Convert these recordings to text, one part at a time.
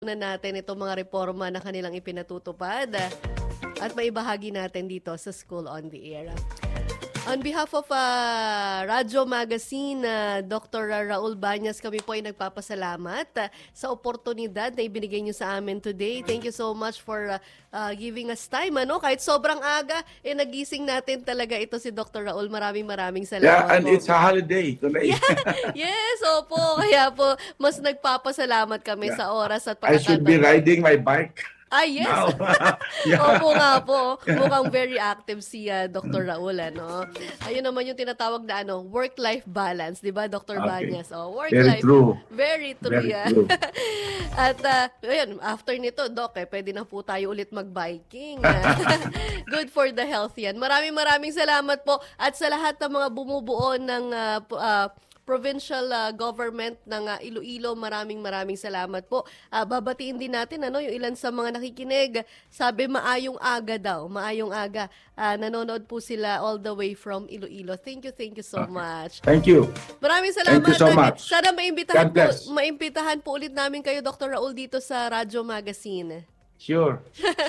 na natin itong mga reforma na kanilang ipinatutupad at maibahagi natin dito sa School on the Air. On behalf of Radyo Magazine, Dr. Raul Banyas, kami po ay nagpapasalamat sa oportunidad na ibinigay niyo sa amin today. Thank you so much for giving us time. Kahit sobrang aga, nagising natin talaga ito si Dr. Raul. Maraming salamat. Yeah, and it's a holiday today. Yes, opo. Kaya po, mas nagpapasalamat kami sa oras at I should be riding my bike. Yes. Opo nga po. Mukhang very active si Dr. Raul. Ayun naman yung tinatawag na work-life balance. Di ba, Dr. Banyas? Very true. Very true. Very true. At ayun, after nito, Doc, pwede na po tayo ulit mag-biking. Good for the health yan. Maraming salamat po. At sa lahat ng mga bumubuo ng provincial government ng Iloilo, maraming salamat po. Babatiin din natin yung ilan sa mga nakikinig. Sabi maayong aga daw, nanonood po sila all the way from Iloilo. Thank you so much. Thank you. Maraming salamat. Thank you so much. Sana maimbitahan po ulit namin kayo, Dr. Raul, dito sa Radyo Magazine. Sure.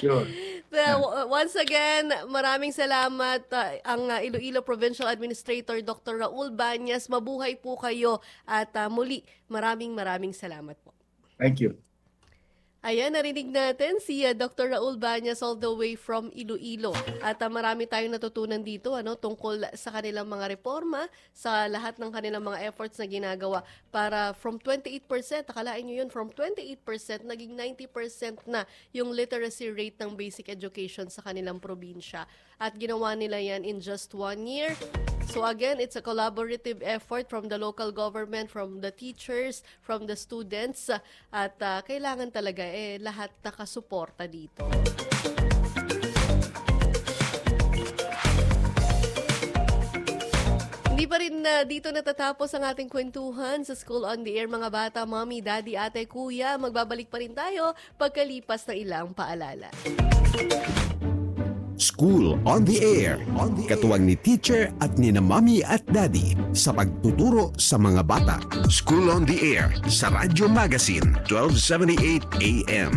Once again, maraming salamat ang Iloilo Provincial Administrator Dr. Raul Banyas. Mabuhay po kayo at muli maraming salamat po. Thank you. Ayan, narinig natin si Dr. Raul Banyas all the way from Iloilo. At marami tayong natutunan dito tungkol sa kanilang mga reforma, sa lahat ng kanilang mga efforts na ginagawa para from 28%, akalain nyo yun, from 28% naging 90% na yung literacy rate ng basic education sa kanilang probinsya. At ginawa nila yan in just 1 year. So again, it's a collaborative effort from the local government, from the teachers, from the students. At kailangan talaga lahat nakasuporta dito. Hindi pa rin dito natatapos ang ating kwentuhan sa School on the Air, mga bata, mommy, daddy, ate, kuya. Magbabalik pa rin tayo pagkalipas ng ilang paalala. School on the Air. Katuwang ni teacher at ni na mommy at daddy sa pagtuturo sa mga bata. School on the Air sa Radyo Magazine 1278 AM.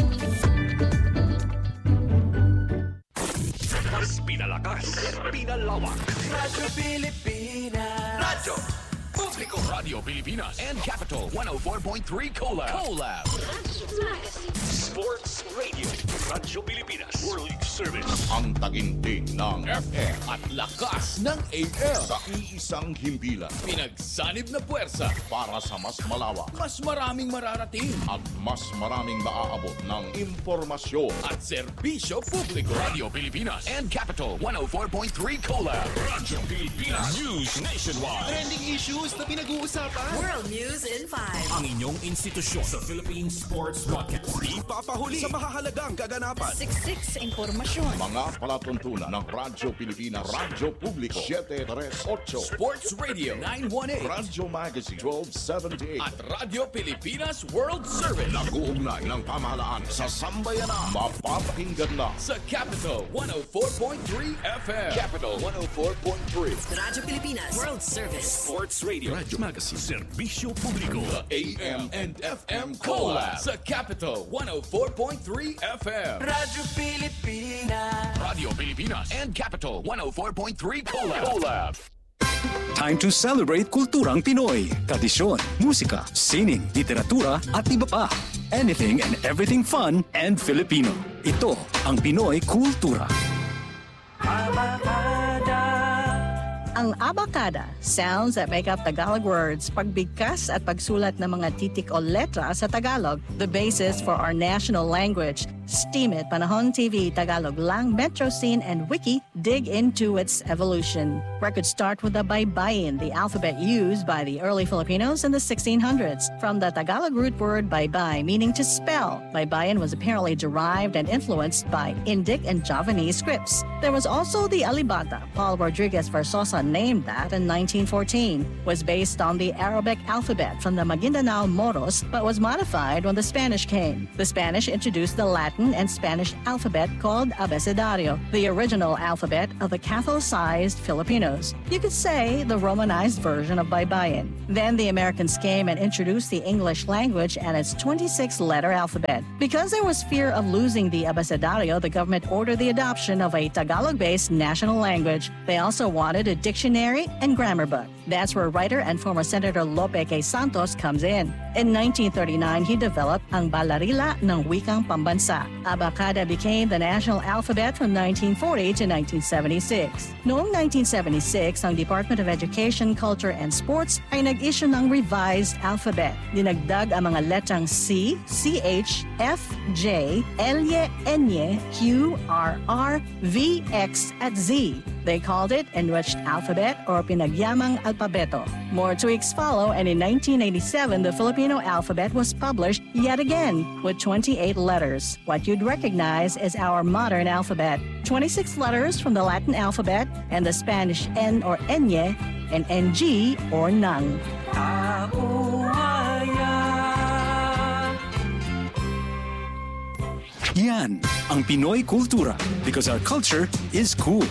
Pinalakas, pinalawak. Radyo Pilipinas. Radyo Publiko. Radio Pilipinas and Capital 104.3 Collab. Sports Radio. Radyo Pilipinas. World Service. Ang taginting ng FM at lakas ng AM. Sa iisang himpilan. Pinagsanib na puwersa para sa mas malawak. Mas maraming mararating. At mas maraming maaabot ng impormasyon at serbisyo publiko. Radio Pilipinas and Capital 104.3 Collab. Radyo Pilipinas. News Nationwide. Trending issues na pinag-uusapan. World News in 5. Ang inyong institusyon sa Philippine Sports Podcast. Ipapahuli sa mahahalagang kaganapan. Siksik sa impormasyon. Mga palatuntunan ng Radyo Pilipinas, Radyo Publiko 738, Sports Radio 918, Radyo Magazine 1278, at Radyo Pilipinas World Service. Nag-uugnay ng pamahalaan sa sambayanan. Mapapakinggan na sa Capital 104.3 FM. Capital 104.3. Radyo Pilipinas World Service. Sports Radio, Radyo Magazine, Serbisyo Publiko, the AM and FM Collab sa Capital 104.3 FM. Radyo Pilipinas. Radio Pilipinas and Capital 104.3 Collab. Time to celebrate kulturang Pinoy, tradisyon, musika, sining, literatura at iba pa. Anything and everything fun and Filipino. Ito ang Pinoy Kultura. Ang abacada, sounds that make up Tagalog words, pagbigkas at pagsulat ng mga titik o letra sa Tagalog, the basis for our national language. Steam It, Panahon TV, Tagalog Lang, Metro Scene, and Wiki dig into its evolution. Records start with the baybayin, the alphabet used by the early Filipinos in the 1600s. From the Tagalog root word baybay, meaning to spell, baybayin was apparently derived and influenced by Indic and Javanese scripts. There was also the alibata. Paul Rodriguez Versosa named that in 1914, was based on the Arabic alphabet from the Maguindanao Moros but was modified when the Spanish came. The Spanish introduced the Latin and Spanish alphabet called abecedario, the original alphabet of the Catholicized Filipinos. You could say the Romanized version of Baybayin. Then the Americans came and introduced the English language and its 26-letter alphabet. Because there was fear of losing the abecedario, the government ordered the adoption of a Tagalog-based national language. They also wanted a dictionary and grammar book. That's where writer and former Senator Lope K. Santos comes in. In 1939, he developed ang Balarila ng Wikang Pambansa. Abacada became the national alphabet from 1940 to 1976. Noong 1976, ang Department of Education, Culture and Sports ay nag-issue ng revised alphabet. Dinagdag ang mga letrang C, CH, F, J, L, N, Q, R, R, V, X at Z. They called it Enriched Alphabet or Pinagyamang Alpabeto. More tweaks follow, and in 1987, the Filipino alphabet was published yet again with 28 letters. What you'd recognize is our modern alphabet. 26 letters from the Latin alphabet and the Spanish N or Enye and NG or nang. Yan ang Pinoy Kultura because our culture is cool.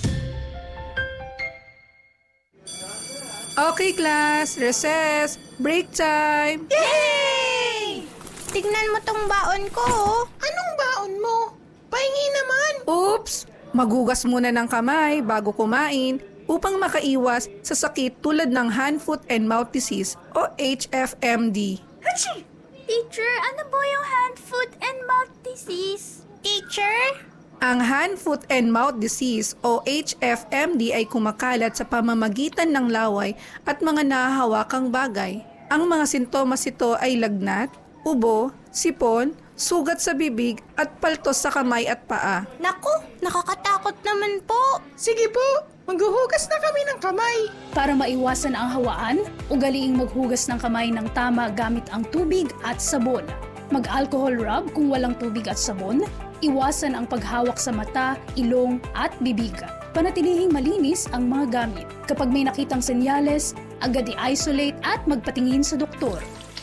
Okay, class. Recess. Break time. Yay! Tignan mo tong baon ko. Anong baon mo? Pahingi naman. Oops! Maghugas muna ng kamay bago kumain upang makaiwas sa sakit tulad ng hand, foot, and mouth disease o HFMD. Hachi! Teacher, ano po yung hand, foot, and mouth disease? Teacher? Ang hand, foot, and mouth disease o HFMD ay kumakalat sa pamamagitan ng laway at mga nahahawakang bagay. Ang mga sintomas ito ay lagnat, ubo, sipon, sugat sa bibig at paltos sa kamay at paa. Naku, nakakatakot naman po. Sige po, maghuhugas na kami ng kamay. Para maiwasan ang hawaan, ugaliing maghugas ng kamay ng tama gamit ang tubig at sabon. Mag-alcohol rub kung walang tubig at sabon. Iwasan ang paghawak sa mata, ilong at bibig. Panatilihing malinis ang mga gamit. Kapag may nakitang senyales, agad i-isolate at magpatingin sa doktor.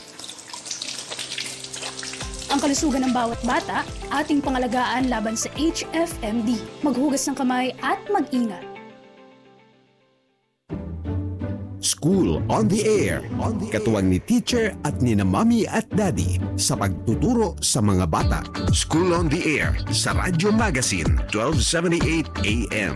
Ang kalusugan ng bawat bata, ating pangalagaan laban sa HFMD. Maghugas ng kamay at mag-ingat. School on the Air. Katuwang ni teacher at ni na mommy at daddy sa pagtuturo sa mga bata. School on the Air sa Radyo Magazine 1278 AM.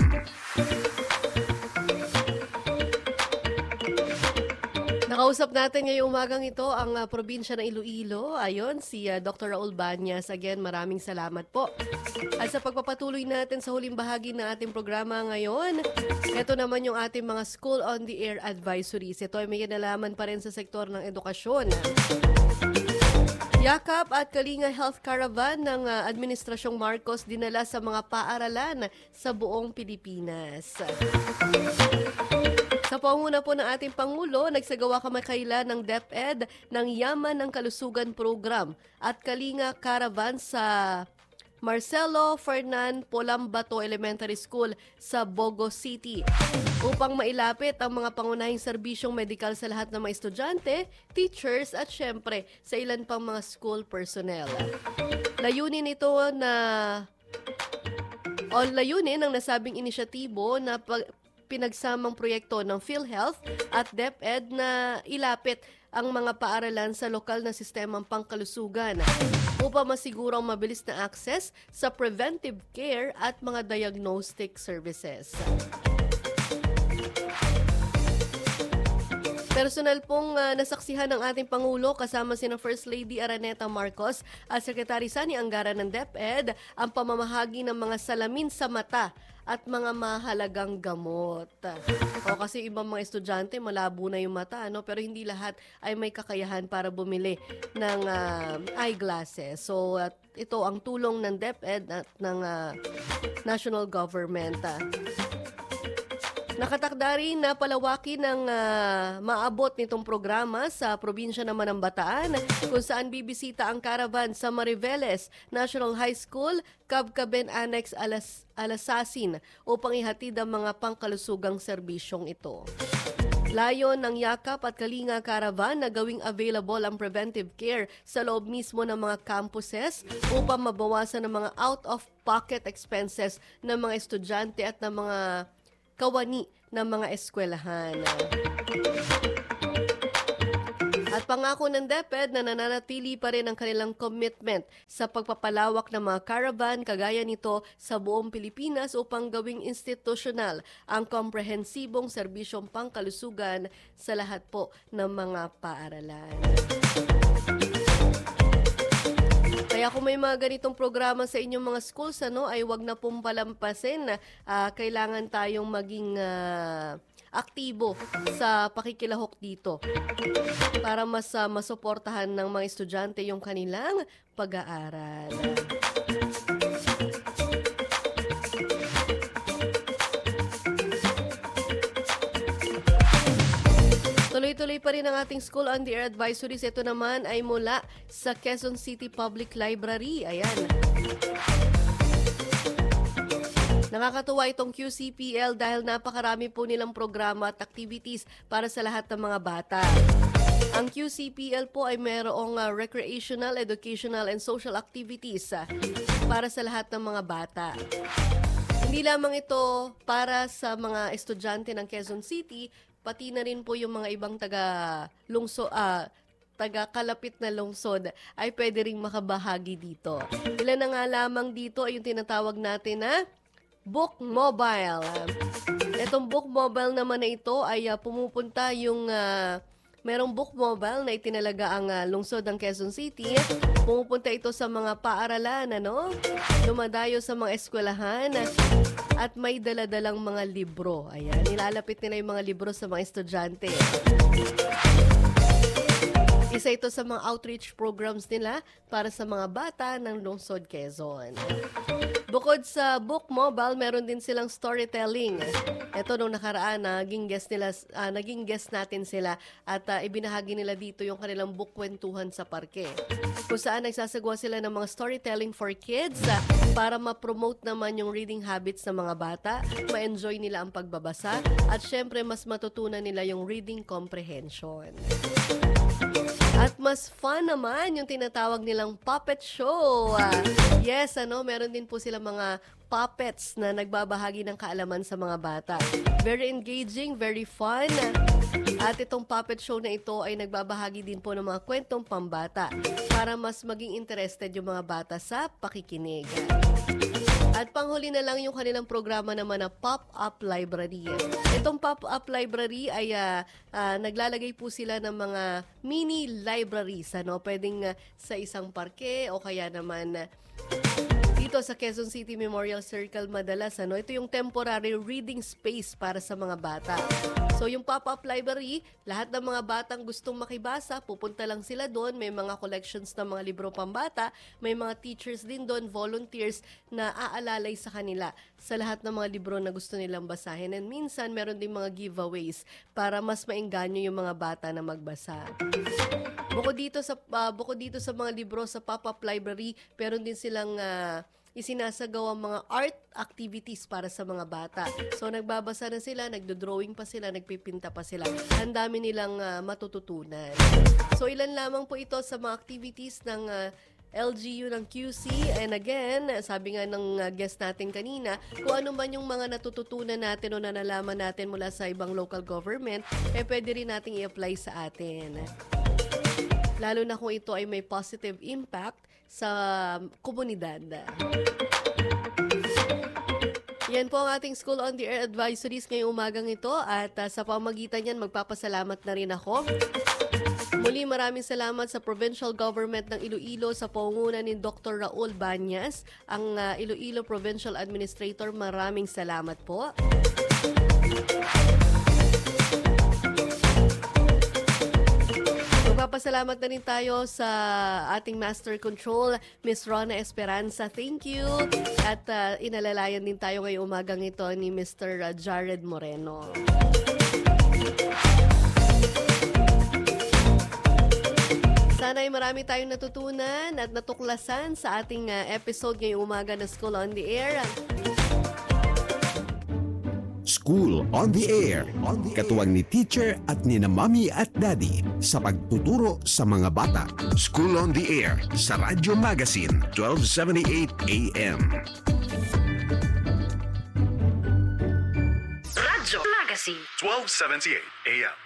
Nakausap natin ngayong umagang ito ang probinsya ng Iloilo. Ayon, si Dr. Raul Banyas. Again, maraming salamat po. At sa pagpapatuloy natin sa huling bahagi ng ating programa ngayon, ito naman yung ating mga School on the Air advisories. Ito ay may kinalaman pa rin sa sektor ng edukasyon. Yakap at Kalinga Health Caravan ng Administrasyong Marcos dinala sa mga paaralan sa buong Pilipinas. Sa panguna po ng ating Pangulo, nagsagawa kamakailan ng DepEd ng Yaman ng Kalusugan Program at Kalinga Caravan sa Marcelo Fernan Polambato Elementary School sa Bogo City upang mailapit ang mga pangunahing serbisyong medikal sa lahat ng mga estudyante, teachers at syempre sa ilan pang mga school personnel. Layunin ng nasabing inisyatibo na pinagsamang proyekto ng PhilHealth at DepEd na ilapit ang mga paaralan sa lokal na sistemang pangkalusugan upang masigurong mabilis na access sa preventive care at mga diagnostic services. Personal pong nasaksihan ng ating Pangulo kasama sina First Lady Araneta Marcos at Secretary Sani Angara ng DepEd ang pamamahagi ng mga salamin sa mata at mga mahalagang gamot. O kasi ibang mga estudyante malabo na yung mata, pero hindi lahat ay may kakayahan para bumili ng eyeglasses. So ito ang tulong ng DepEd at ng national government. Nakatakda rin na palawakin ng maabot nitong programa sa probinsya naman ng Bataan, kung saan bibisita ang caravan sa Mariveles National High School, Cabcaben Annex, Alasasin upang ihatid ang mga pangkalusugang serbisyong ito. Layon ng Yakap at Kalinga Caravan na gawing available ang preventive care sa loob mismo ng mga campuses upang mabawasan ang mga out-of-pocket expenses ng mga estudyante at ng mga kawani ng mga eskwelahan. At pangako ng DepEd na nananatili pa rin ang kanilang commitment sa pagpapalawak ng mga caravan kagaya nito sa buong Pilipinas upang gawing institusyonal ang komprehensibong serbisyong pangkalusugan sa lahat po ng mga paaralan. Kaya kung may mga ganitong programa sa inyong mga schools, ay wag na pong palampasin. Kailangan tayong maging aktibo sa pakikilahok dito para mas masuportahan ng mga estudyante yung kanilang pag-aaral. Tuloy-tuloy pa rin ang ating School on the Air advisories. Ito naman ay mula sa Quezon City Public Library. Ayan. Nakakatuwa itong QCPL dahil napakarami po nilang programa at activities para sa lahat ng mga bata. Ang QCPL po ay mayroong recreational, educational, and social activities para sa lahat ng mga bata. Hindi lamang ito para sa mga estudyante ng Quezon City, pati na rin po yung mga ibang taga-kalapit na lungsod ay pwede ring makabahagi dito. Ilan na nga lamang dito ay yung tinatawag natin na Book Mobile. Itong Book Mobile naman na ito ay pumupunta yung merong Book Mobile na itinalaga ang lungsod ng Quezon City. Pumupunta ito sa mga paaralan, dumadayo sa mga eskwelahan at may daladalang mga libro. Ayan, nilalapit nila yung mga libro sa mga estudyante. Isa ito sa mga outreach programs nila para sa mga bata ng lungsod Quezon. Bukod sa Book Mobile, meron din silang storytelling. Ito nung nakaraan, naging guest natin sila at ibinahagi nila dito yung kanilang book kwentuhan sa parke. Kung saan nagsasagawa sila ng mga storytelling for kids para ma-promote naman yung reading habits ng mga bata, ma-enjoy nila ang pagbabasa at syempre mas matutunan nila yung reading comprehension. At mas fun naman yung tinatawag nilang puppet show. Yes, meron din po sila mga puppets na nagbabahagi ng kaalaman sa mga bata. Very engaging, very fun. At itong puppet show na ito ay nagbabahagi din po ng mga kwentong pambata para mas maging interested yung mga bata sa pakikinig. At panghuli na lang yung kanilang programa naman na Pop-Up Library. Itong Pop-Up Library ay naglalagay po sila ng mga mini libraries. Pwedeng sa isang parke o kaya naman dito sa Quezon City Memorial Circle madalas. Ito yung temporary reading space para sa mga bata. So yung pop-up library, lahat ng mga batang gustong makibasa, pupunta lang sila doon. May mga collections ng mga libro pambata, may mga teachers din doon, volunteers na aalalay sa kanila sa lahat ng mga libro na gusto nilang basahin. And minsan meron din mga giveaways para mas maengganyo yung mga bata na magbasa. Bukod dito sa mga libro sa pop-up library, meron din silang isinasagawa mga art activities para sa mga bata. So nagbabasa na sila, nagdo-drawing pa sila, nagpipinta pa sila. Ang dami nilang matututunan. So ilan lamang po ito sa mga activities ng LGU ng QC. And again, sabi nga ng guest natin kanina, kung ano man yung mga natututunan natin o nalalaman natin mula sa ibang local government, pwede rin nating i-apply sa atin. Lalo na kung ito ay may positive impact sa komunidad. Yan po ang ating School on the Air advisories ngayong umagang ito at sa pamagitan yan magpapasalamat na rin ako. Muli maraming salamat sa Provincial Government ng Iloilo sa pangunguna ni Dr. Raul Banyas, ang Iloilo Provincial Administrator. Maraming salamat po. Nagpapasalamat na rin tayo sa ating Master Control, Miss Rona Esperanza. Thank you. At inalalayan din tayo ngayong umagang ito ni Mr. Jared Moreno. Sana ay marami tayong natutunan at natuklasan sa ating episode ngayong umaga na School on the Air. School on the Air. Katuwang ni Teacher at ni Mami at Daddy sa pagtuturo sa mga bata. School on the Air sa Radyo Magazine, 1278 AM. Radyo Magazine, 1278 AM.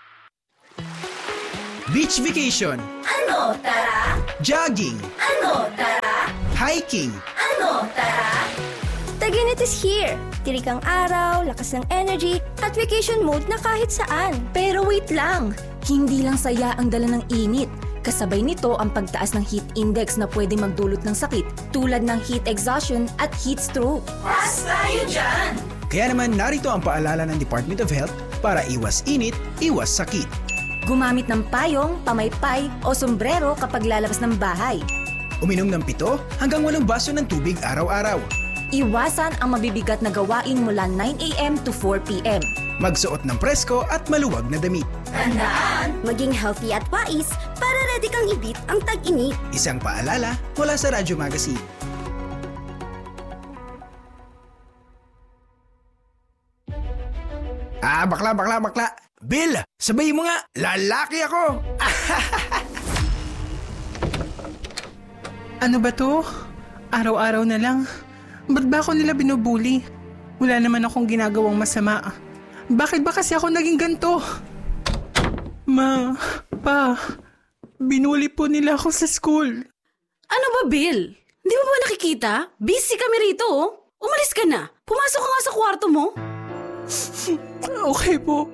Beach vacation. Ano, tara? Jogging. Ano, tara? Hiking. Ano, tara? Taginit is here. Tirik ang araw, lakas ng energy, at vacation mode na kahit saan. Pero wait lang, hindi lang saya ang dala ng init. Kasabay nito ang pagtaas ng heat index na pwede magdulot ng sakit tulad ng heat exhaustion at heat stroke. Pas tayo dyan! Kaya naman narito ang paalala ng Department of Health para iwas init, iwas sakit. Gumamit ng payong, pamaypay o sombrero kapag lalabas ng bahay. Uminom ng 7 hanggang 8 baso ng tubig araw-araw. Iwasan ang mabibigat na gawain mula 9 a.m. to 4 p.m. Magsuot ng presko at maluwag na damit. Tandaan! Maging healthy at wais para ready kang ibit ang tag-init. Isang paalala mula sa Radyo Magazine. Bakla. Bill, sabayin mo nga, lalaki ako! Ano ba to? Araw-araw na lang. Ba't ba ako nila binubuli? Wala naman akong ginagawang masama. Bakit ba kasi ako naging ganito? Ma, pa, binuli po nila ako sa school. Ano ba, Bill? Hindi mo ba nakikita? Busy kami rito, oh. Umalis ka na. Pumasok ka nga sa kwarto mo. Okay po.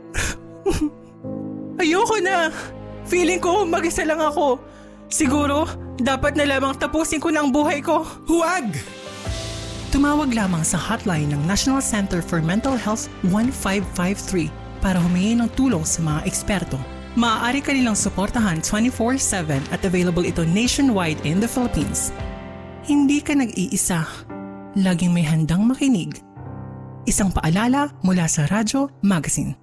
Ayoko na. Feeling ko mag-isa lang ako. Siguro, dapat na lamang tapusin ko na ang buhay ko. Huwag! Tumawag lamang sa hotline ng National Center for Mental Health 1553 para humingi ng tulong sa mga eksperto. Maaari ka nilang suportahan 24/7 at available ito nationwide in the Philippines. Hindi ka nag-iisa. Laging may handang makinig. Isang paalala mula sa Radyo Magazine.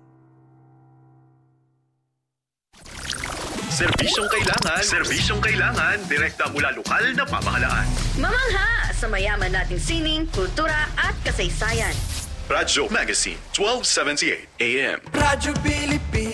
Serbisyong kailangan, direkta mula lokal na pamahalaan. Mamangha sa mayaman nating sining, kultura at kasaysayan. Radyo Magazine, 1278 AM. Radyo Pilipinas.